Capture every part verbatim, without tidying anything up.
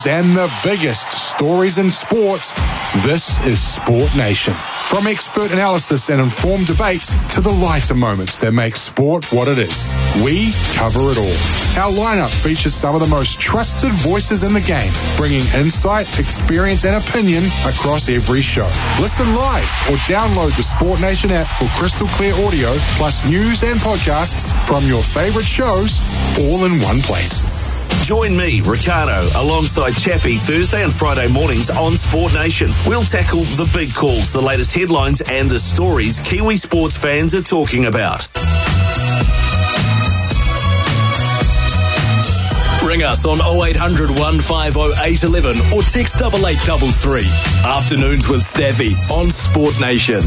And the biggest stories in sports, this is Sport Nation. From expert analysis and informed debates to the lighter moments that make sport what it is, we cover it all. Our lineup features some of the most trusted voices in the game, bringing insight, experience and opinion across every show. Listen live or download the Sport Nation app for crystal clear audio, plus news and podcasts from your favourite shows, all in one place. Join me, Ricardo, alongside Chappie Thursday and Friday mornings on Sport Nation. We'll tackle the big calls, the latest headlines and the stories Kiwi sports fans are talking about. Ring us on oh eight hundred, one five oh, eight one one or text double eight double three. Afternoons with Staffy on Sport Nation.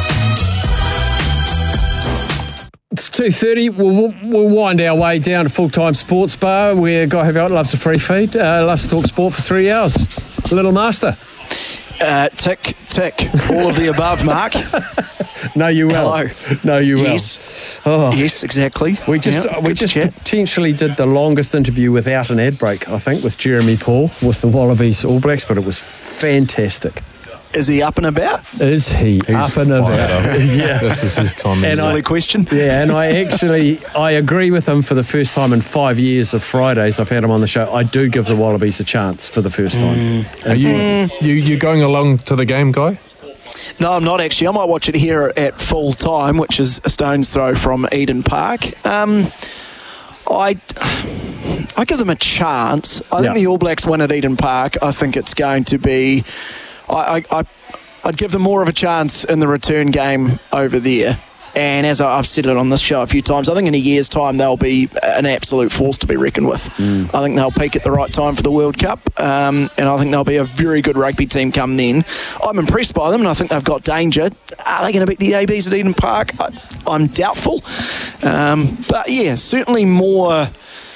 It's two thirty. We'll, we'll wind our way down to Full-Time Sports Bar where Guy Havelt loves a free feed. Uh, loves to talk sport for three hours. Little Master. Uh, tick, tick. All of the above, Mark. No, you will. Hello. No, you will. Yes. Oh. Yes, exactly. We just yep, we just chat. potentially did the longest interview without an ad break, I think, with Jeremy Paul with the Wallabies All Blacks, but it was fantastic. Is he up and about? Is he He's up and about? Yeah, this is his time. And silly question. Yeah, and I actually I agree with him for the first time in five years of Fridays. I've had him on the show. I do give the Wallabies a chance for the first time. Mm. Are you, mm. you you going along to the game, Guy? No, I'm not actually. I might watch it here at full time, which is a stone's throw from Eden Park. Um, I I give them a chance. I think yeah. the All Blacks win at Eden Park. I think it's going to be. I, I, I'd give them more of a chance in the return game over there. And as I've said it on this show a few times, I think in a year's time they'll be an absolute force to be reckoned with. Mm. I think they'll peak at the right time for the World Cup, um, and I think they'll be a very good rugby team come then. I'm impressed by them, and I think they've got danger. Are they going to beat the A Bs at Eden Park? I, I'm doubtful. Um, but yeah, certainly more...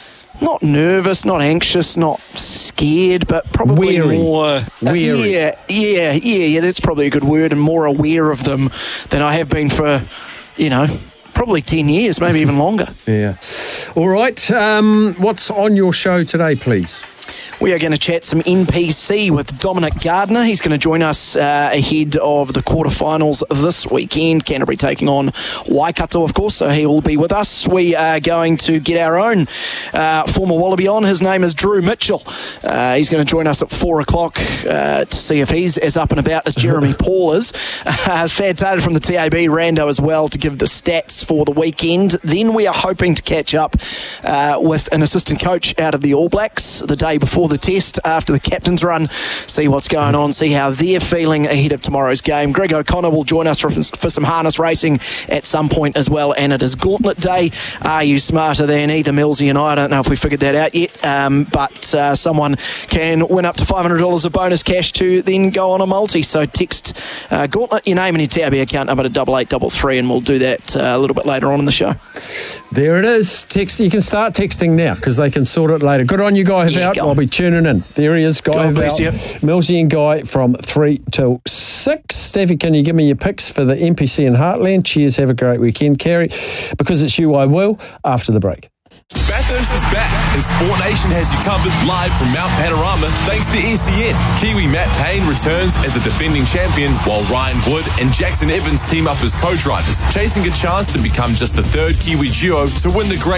Not nervous, not anxious, not scared, but probably Weary. more... Uh, Weary. Yeah, yeah, yeah, yeah, that's probably a good word, and more aware of them than I have been for, you know, probably ten years, maybe even longer. Yeah. All right, um, what's on your show today, please? We are going to chat some N P C with Dominic Gardner. He's going to join us uh, ahead of the quarterfinals this weekend. Canterbury taking on Waikato, of course, so he will be with us. We are going to get our own uh, former Wallaby on. His name is Drew Mitchell. Uh, he's going to join us at four o'clock uh, to see if he's as up and about as Jeremy Paul is. Uh, Thad Taylor from the T A B, Rando as well, to give the stats for the weekend. Then we are hoping to catch up uh, with an assistant coach out of the All Blacks the day before the test after the captain's run, see what's going on, see how they're feeling ahead of tomorrow's game. Greg O'Connor will join us for, for some harness racing at some point as well, and it is Gauntlet Day. Are you smarter than either Millsy and I? I don't know if we figured that out yet, um, but uh, someone can win up to five hundred dollars of bonus cash to then go on a multi. So text uh, Gauntlet, your name and your T A B account number to double eight double three, and we'll do that uh, a little bit later on in the show. There it is. Text. You can start texting now because they can sort it later. Good on you, Guy Havelt. Yeah, I'll be tuning in. There he is, Guy Havelt. Millsy and Guy from three till six. Steffi, can you give me your picks for the N P C in Heartland? Cheers, have a great weekend. Carrie, because it's you, I will, after the break. Bathurst is back, and Sport Nation has you covered live from Mount Panorama thanks to S E N. Kiwi Matt Payne returns as a defending champion, while Ryan Wood and Jackson Evans team up as co-drivers, chasing a chance to become just the third Kiwi duo to win the Great